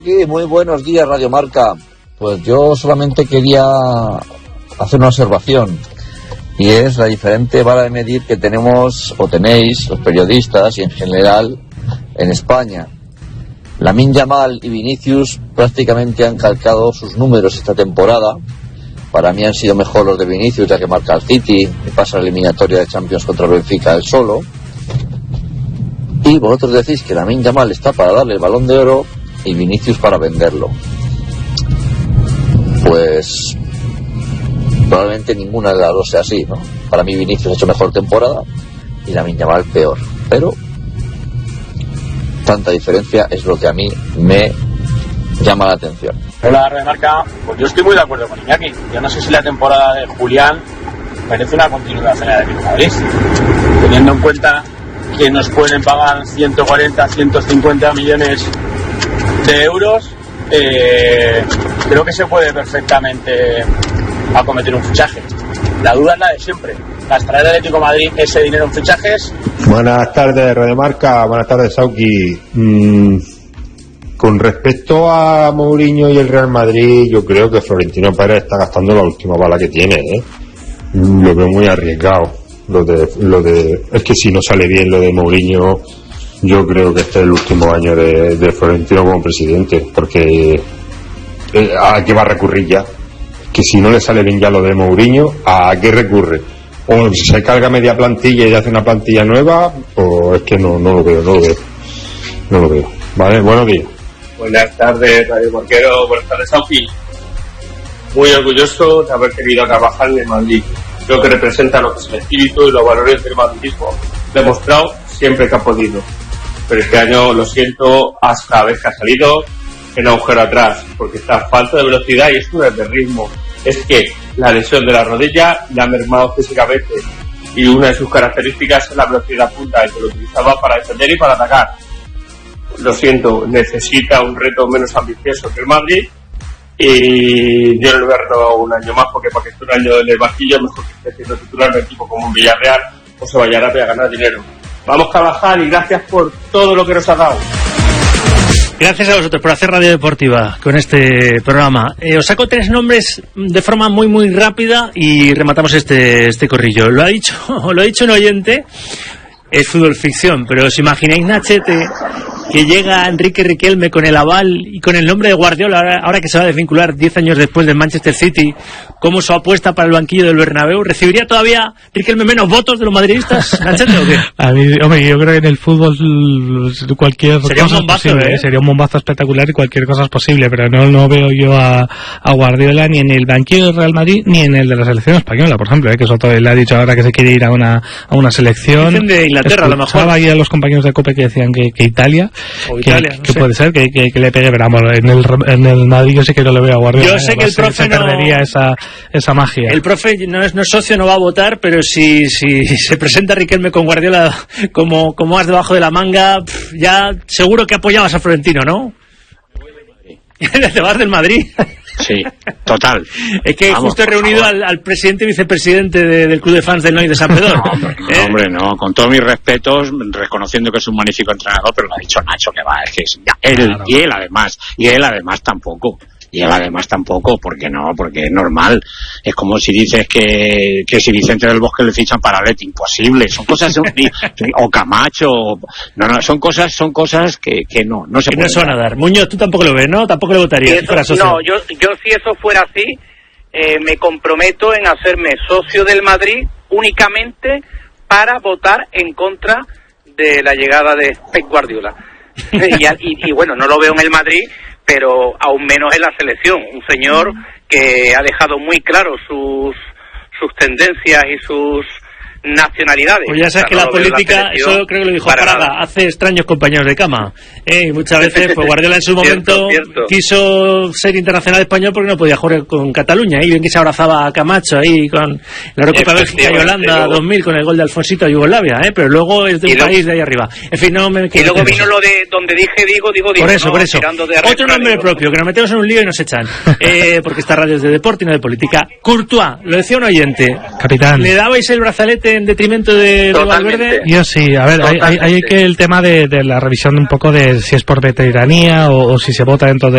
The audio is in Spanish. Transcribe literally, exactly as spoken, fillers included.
Sí, muy buenos días, Radio Marca. Pues yo solamente quería hacer una observación, y es la diferente vara de medir que tenemos o tenéis los periodistas y en general en España. Lamine Yamal y Vinicius prácticamente han calcado sus números esta temporada. Para mí han sido mejor los de Vinicius, ya que marca al City y pasa la eliminatoria de Champions contra el Benfica él solo. Y vosotros decís que Lamine Yamal está para darle el Balón de Oro y Vinicius para venderlo. Pues probablemente ninguna de las dos sea así, ¿no? Para mí Vinicius ha hecho mejor temporada y Lamine Yamal peor, pero tanta diferencia es lo que a mí me llama la atención. Hola, Remarca. Pues yo estoy muy de acuerdo con Iñaki. Yo no sé si la temporada de Julián merece una continuación en el Atlético de Madrid, teniendo en cuenta que nos pueden pagar ciento cuarenta, ciento cincuenta millones de euros. Eh, creo que se puede perfectamente acometer un fichaje. La duda es la de siempre: ¿gastará el Atlético de Madrid ese dinero en fichajes? Buenas tardes, Radio Marca. Buenas tardes, Sauki. Mm, con respecto a Mourinho y el Real Madrid, yo creo que Florentino Pérez está gastando la última bala que tiene, ¿eh? Lo veo muy arriesgado. Lo de, lo de, es que si no sale bien lo de Mourinho, yo creo que este es el último año de, de Florentino como presidente, porque eh, ¿a qué va a recurrir ya? Que si no le sale bien ya lo de Mourinho, ¿a qué recurre? O se carga media plantilla y hace una plantilla nueva, o es que no, no lo veo, no lo veo. No lo veo. Vale, buenos días. Buenas tardes, Radio Marquero. Buenas tardes, Sauki. Muy orgulloso de haber querido trabajar en el Madrid. Creo que representa lo que es el espíritu y los valores del madridismo. Demostrado siempre que ha podido. Pero este año, lo siento, hasta vez que ha salido en agujero atrás, porque está a falta de velocidad y esto no es de ritmo. Es que la lesión de la rodilla le ha mermado físicamente, y una de sus características es la velocidad punta, que lo utilizaba para defender y para atacar. Lo siento, necesita un reto menos ambicioso que el Madrid, y yo le voy a renovar un año más, porque para que esté un año en el banquillo es mejor que esté siendo titular de un equipo como un Villarreal o se vaya a Arabia a ganar dinero. Vamos a trabajar y gracias por todo lo que nos ha dado. Gracias a vosotros por hacer radio deportiva con este programa. Eh, os saco tres nombres de forma muy muy rápida y rematamos este este corrillo. Lo ha dicho, lo ha dicho un oyente. Es fútbol ficción, pero os imagináis, Nachete, que llega Enrique Riquelme con el aval y con el nombre de Guardiola, ahora, ahora que se va a desvincular diez años después del Manchester City, como su apuesta para el banquillo del Bernabéu? ¿Recibiría todavía Riquelme menos votos de los madridistas, Nachete, o qué? A mí, hombre, yo creo que en el fútbol cualquier sería cosa un bombazo, es posible, ¿eh? Sería un bombazo espectacular y cualquier cosa es posible, pero no, no veo yo a, a Guardiola ni en el banquillo del Real Madrid ni en el de la selección española, por ejemplo, ¿eh? Que Soto le ha dicho ahora que se quiere ir a una, a una selección. Dicen de Inglaterra, a lo mejor. Estaba ahí a los compañeros de COPE que decían que, que Italia, o que, Italia, no que sé. puede ser que, que, que le pegue, pero vamos, en el, en el Madrid yo sí que no le veo a Guardiola. Yo sé que el profe se, se no perdería esa, esa magia. El profe no es, no es socio, no va a votar, pero si, si se presenta Riquelme con Guardiola como, como as debajo de la manga, pff, ya seguro que apoyabas a Florentino, ¿no? ¿Te vas del Madrid? Sí, total. Es que Vamos, justo he reunido al, al presidente y vicepresidente de, del club de fans del Noy de San Pedro. No, hombre, ¿Eh? no, hombre, no, con todos mis respetos, reconociendo que es un magnífico entrenador, pero lo ha dicho Nacho que va, es que es, ya, él, claro. y él además, y él además tampoco. Y él además tampoco, porque no, porque es normal. Es como si dices que, que si Vicente del Bosque le fichan para Leti, imposible. Son cosas, o Camacho, o, no, no, son cosas, son cosas que, que no, no se que no se van a dar. Muñoz, tú tampoco lo ves, ¿no? Tampoco le votarías. Si eso, no, yo, yo si eso fuera así, eh, me comprometo en hacerme socio del Madrid únicamente para votar en contra de la llegada de Pep Guardiola. y, y, y bueno, no lo veo en el Madrid, pero aún menos en la selección. Un señor que ha dejado muy claro sus sus tendencias y sus nacionalidades. Pues ya sabes, o sea, que no la política, la eso creo que lo dijo Praga, hace extraños compañeros de cama. Eh, muchas veces, pues Guardiola en su momento cierto, cierto. quiso ser internacional español porque no podía jugar con Cataluña. Y bien que se abrazaba a Camacho ahí con la Eurocopa Bélgica y Holanda dos mil con el gol de Alfonsito a Yugoslavia, ¿eh? Pero luego es de un luego, país de ahí arriba. En fin, no me Y luego vino eso. Lo de donde dije digo, digo, digo. Por eso, no, por eso. Otro nombre digo. propio, que nos metemos en un lío y nos echan. eh, porque esta radio es de deporte y no de política. Courtois, lo decía un oyente. Capitán. ¿Le dabais el brazalete en detrimento de de Valverde? Yo sí, a ver, hay, hay, hay que el tema de, de la revisión un poco de si es por veteranía o, o si se vota dentro de,